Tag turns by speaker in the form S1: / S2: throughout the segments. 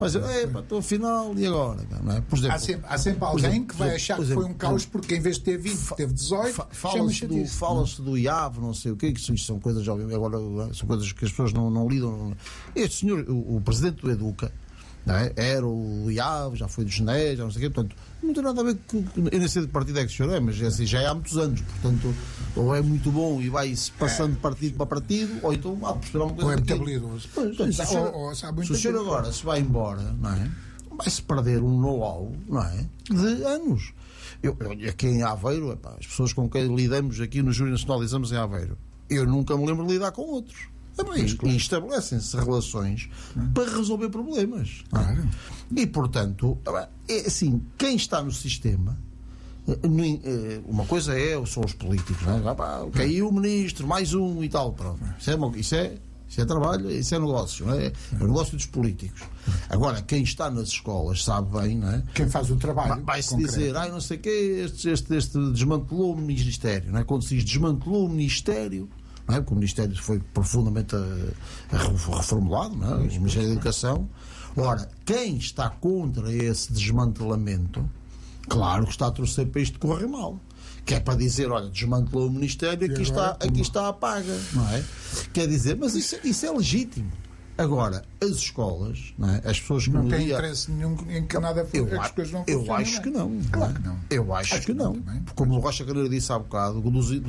S1: Mas estou afinal, e agora? Não é? Por exemplo,
S2: há sempre alguém que vai achar que foi um caos porque em vez de ter 20, teve 18.
S1: Fala-se do IAV, não sei o quê, que isto são coisas, obviamente, agora são coisas que as pessoas não lidam. Este senhor, o presidente do Educa, não é? Era o IAV, já foi do Genés, já não sei o quê, portanto, não tem nada a ver com. Eu nem sei de partido é que o senhor é, mas assim, já é há muitos anos, portanto, ou é muito bom e vai-se passando de partido para partido, ou então há por esperar uma coisa.
S2: Ou é muito habilidoso.
S1: Se o senhor agora se vai embora, não é? Vai-se perder um know-how, não é? De anos. Eu aqui em Aveiro, as pessoas com quem lidamos aqui no Júri Nacional de Exames em Aveiro, eu nunca me lembro de lidar com outros. E estabelecem-se relações para resolver problemas.
S2: Claro.
S1: E, portanto, assim, quem está no sistema, uma coisa são os políticos, não é? Caiu o ministro, mais um e tal. Pronto. Isso é trabalho, isso é negócio, não é? É o negócio dos políticos. Agora, quem está nas escolas sabe bem, não é?
S2: Quem faz o trabalho.
S1: Vai-se dizer, não sei o quê, este desmantelou o Ministério, não é? Quando se diz desmantelou o Ministério, não é? Porque o Ministério foi profundamente reformulado, não é? O Ministério da Educação. Ora, quem está contra esse desmantelamento, claro que está a torcer para isto correr mal. Que é para dizer, olha, desmantelou o Ministério, aqui está a paga, não é? Quer dizer, mas isso é legítimo. Agora, as escolas, não é? As pessoas que
S2: não têm interesse nenhum em que nada as coisas não funcionem.
S1: Eu acho que não.
S2: Claro que não.
S1: Eu acho que não. Como o Rocha Carneiro disse há bocado,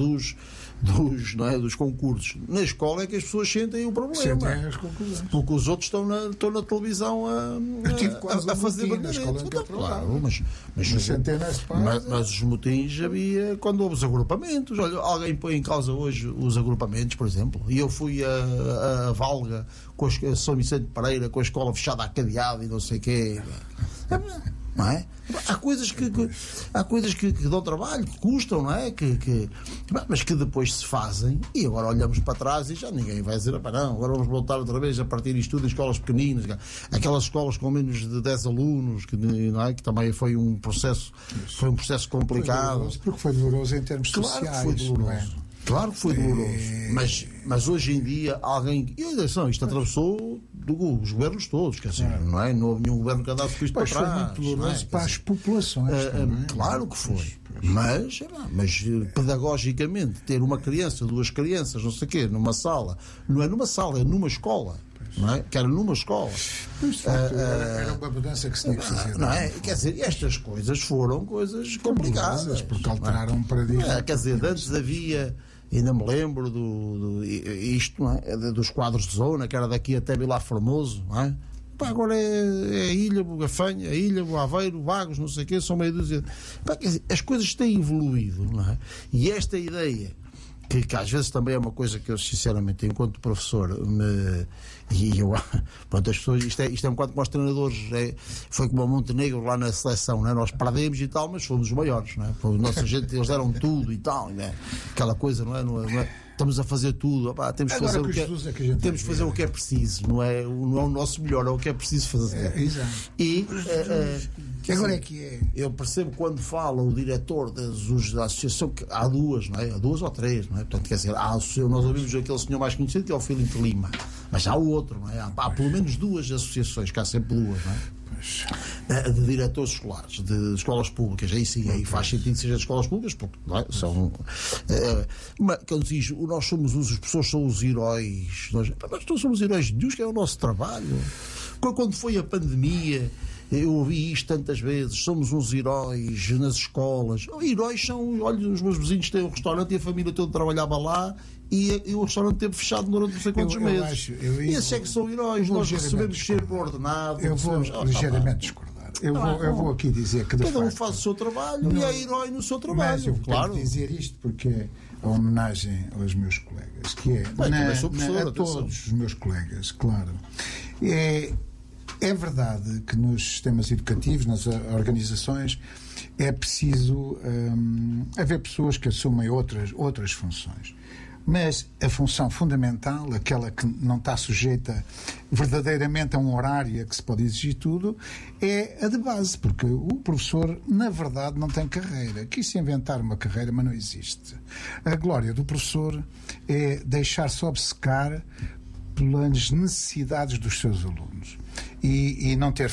S1: dos concursos. Na escola é que as pessoas sentem o problema.
S2: Sentem as conclusões.
S1: Porque os outros estão na televisão a fazer bandeirantes. Claro, mas os motins havia quando houve os agrupamentos. Olha, alguém põe em causa hoje os agrupamentos, por exemplo, e eu fui a Valga com a São Vicente Pereira, com a escola fechada, cadeada e não sei o quê. Não é? Há coisas que dão trabalho, que custam, não é? Mas que depois se fazem e agora olhamos para trás e já ninguém vai dizer, não, agora vamos voltar outra vez a partir disto tudo em escolas pequeninas, aquelas escolas com menos de 10 alunos, não é? Que também foi um processo complicado.
S2: Porque foi doloroso em termos sociais.
S1: Foi doloroso. Não é? Claro que foi doloroso, mas hoje em dia isto atravessou os governos todos, quer dizer, não é? Não houve nenhum governo que andasse com isto para trás.
S2: Foi muito doloroso para as populações.
S1: Claro que foi, mas pedagogicamente ter uma criança, duas crianças, não sei o quê, numa sala, não é numa sala, é numa escola. Não é? Que era numa escola.
S2: Era uma mudança que se tinha que fazer.
S1: Não é? Quer dizer, estas coisas foram coisas complicadas.
S2: Porque alteraram um paradigma.
S1: Quer dizer, antes havia, ainda me lembro isto, não é? Dos quadros de zona, que era daqui até Vilar Formoso, não é? Agora é a Ilha, o Gafanha, a Ilha, o Aveiro, Vagos, não sei o quê, são meio dúzia. Quer dizer, as coisas têm evoluído, não é? E esta ideia que às vezes também é uma coisa que eu sinceramente, enquanto professor, pronto, as pessoas, isto é um bocado como os treinadores, foi como o Montenegro lá na seleção, não é? Nós perdemos e tal, mas fomos os maiores, não é? Nossa gente, eles deram tudo e tal, não é? Aquela coisa, não é? Estamos a fazer tudo, temos que fazer o que é preciso, não é o nosso melhor, é o que é preciso fazer.
S2: Exato.
S1: E
S2: agora é que é.
S1: Eu percebo quando fala o diretor da associação, que há duas, não é? Há duas ou três, não é? Portanto, quer dizer, nós ouvimos aquele senhor mais conhecido que é o Filipe Lima, mas há o outro, não é? Há pelo menos duas associações, que há sempre duas, não é? De diretores escolares, de escolas públicas, aí faz sentido que seja de escolas públicas, porque não é? São. Quando diz, nós somos as pessoas são os heróis, nós somos heróis de Deus, que é o nosso trabalho. Quando foi a pandemia, eu ouvi isto tantas vezes, somos uns heróis nas escolas. Heróis são, olha, os meus vizinhos têm um restaurante e a família toda trabalhava lá e o restaurante teve fechado durante não sei quantos meses. E esses é que são heróis, nós recebemos sempre ordenado.
S2: Eu vou ligeiramente discordar. Eu vou aqui dizer que
S1: cada um faz o seu trabalho e é herói no seu trabalho.
S2: Mas eu quero dizer isto porque é a homenagem aos meus colegas, que é a todos os meus colegas, claro. É verdade que nos sistemas educativos, nas organizações, é preciso haver pessoas que assumem outras funções. Mas a função fundamental, aquela que não está sujeita verdadeiramente a um horário a que se pode exigir tudo, é a de base, porque o professor, na verdade, não tem carreira. Quis inventar uma carreira, mas não existe. A glória do professor é deixar-se obcecar pelas necessidades dos seus alunos. e não ter